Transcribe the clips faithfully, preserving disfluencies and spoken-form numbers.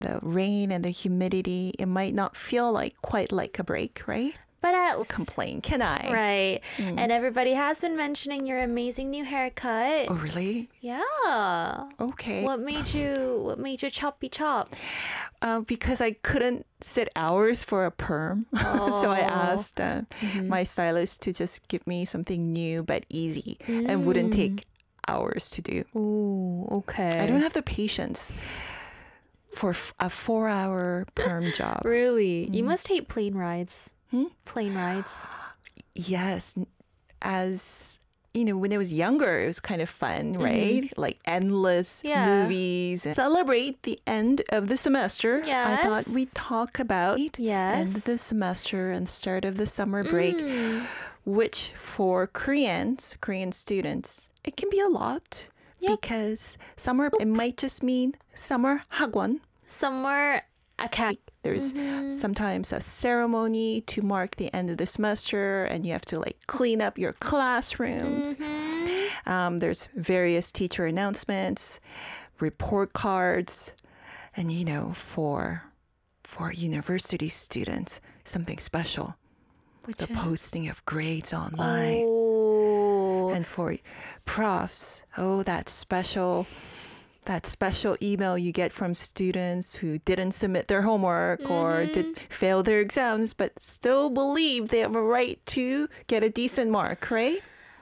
the rain and the humidity, it might not feel like quite like a break, right? But at Complain, can I? right. And everybody has been mentioning your amazing new haircut. Oh, really? Yeah. Okay. What made you what made you choppy chop? Uh, because I couldn't sit hours for a perm. So I asked uh, my stylist to just give me something new but easy and wouldn't take hours to do. Ooh, okay. I don't have the patience for f- a four hour perm job. Really? You must hate plane rides. Hmm? Plane rides. Yes. As you know, when I was younger, it was kind of fun, right? Like endless Yeah. movies. And celebrate the end of the semester. I thought Yes. we'd talk about end Yes. of the semester and start of the summer break, Mm. which for Koreans, Korean students, it can be a lot. Yep. Because summer, it might just mean summer hagwon. Somewhere acad. There's sometimes a ceremony to mark the end of the semester, and you have to like clean up your classrooms. Um, there's various teacher announcements, report cards, and you know, for for university students, something special: the posting of grades online. Oh. And for profs, oh, that special. That special email you get from students who didn't submit their homework or did fail their exams, but still believe they have a right to get a decent mark, right?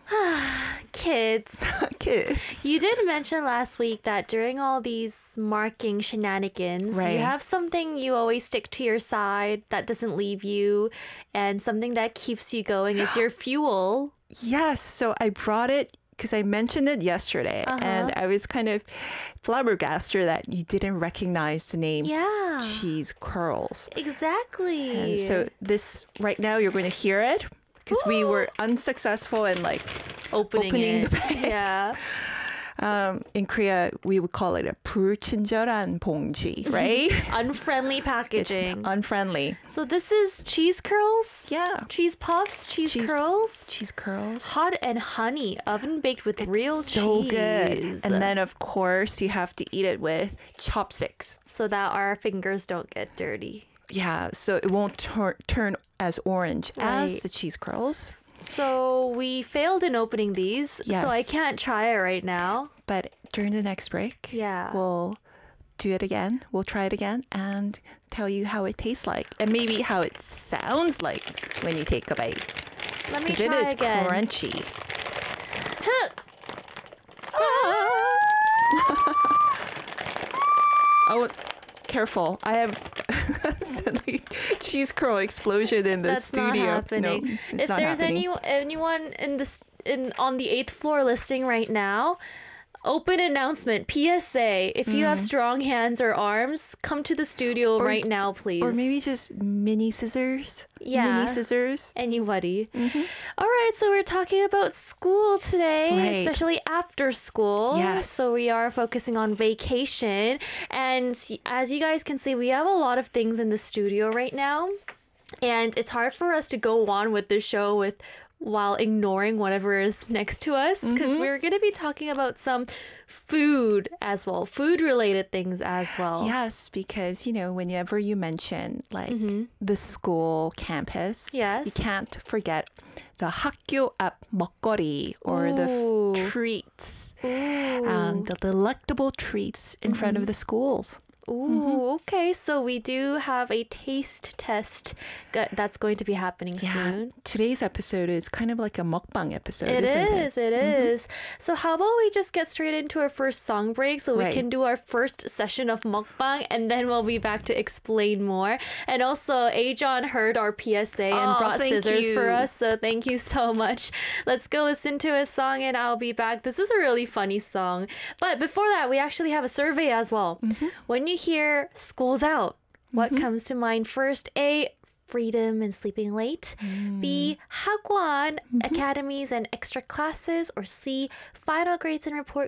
Kids. Kids. You did mention last week that during all these marking shenanigans, Right. you have something you always stick to your side that doesn't leave you, and something that keeps you going is your fuel. Yes, so I brought it because I mentioned it yesterday, and I was kind of flabbergasted that you didn't recognize the name Yeah. Cheese Curls. Exactly. And so this, right now, you're going to hear it because we were unsuccessful in like opening, opening it. the bag. Yeah. Um, in Korea, we would call it a 불친절한 봉지, right? Unfriendly It's packaging. unfriendly. So this is cheese curls? Yeah. Cheese puffs, cheese, Cheese- curls. Cheese curls. Hot and honey, oven baked with real so cheese. good. And then, of course, you have to eat it with chopsticks. so that our fingers don't get dirty. Yeah, so it won't tur- turn as orange as Right. the cheese curls. So we failed in opening these, Yes. so I can't try it right now. But during the next break, Yeah. we'll do it again. We'll try it again and tell you how it tastes like and maybe how it sounds like when you take a bite. Let me Because try it is again. crunchy. Oh, careful. I have suddenly cheese curl explosion in the That's studio. not happening. No, it's if not there's happening. any anyone in this in on the eighth floor listening right now, open announcement P S A. If you have strong hands or arms, come to the studio Or right j- now, please. Or maybe just mini scissors. Yeah. Mini scissors. anybody. All right, so we're talking about school today, Right. especially after school. Yes. So we are focusing on vacation. And as you guys can see, we have a lot of things in the studio right now. And it's hard for us to go on with the show with while ignoring whatever is next to us because we're going to be talking about some food as well, food related things as well. Yes, because, you know, whenever you mention like the school campus, Yes. you can't forget the 학교 앞 먹거리 or the Ooh. f- treats, Ooh. um, the delectable treats in front of the schools. Ooh, okay. So we do have a taste test go- that's going to be happening Yeah, soon. today's episode is kind of like a mukbang episode, It isn't is, it? it is. So how about we just get straight into our first song break so we Right. can do our first session of mukbang and then we'll be back to explain more. And also, Ajon heard our P S A and Oh, brought thank scissors for you. us, so thank you so much. Let's go listen to a song and I'll be back. This is a really funny song. But before that, we actually have a survey as well. Mm-hmm. When you hear school's out, what comes to mind first? A, freedom and sleeping late. B, hagwon, academies and extra classes. Or C, final grades and report